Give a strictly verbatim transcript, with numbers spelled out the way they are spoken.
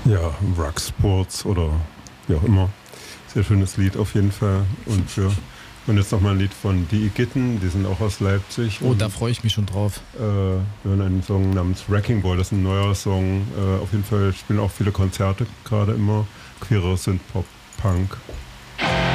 Ja, Rug Sports oder wie auch immer. Sehr schönes Lied auf jeden Fall. Und wir hören jetzt nochmal ein Lied von Die Igitten, die sind auch aus Leipzig. Oh, da freue ich mich schon drauf. Äh, wir hören einen Song namens Wrecking Ball, das ist ein neuer Song. Äh, auf jeden Fall spielen auch viele Konzerte gerade immer. Queere Synth-Pop, Punk.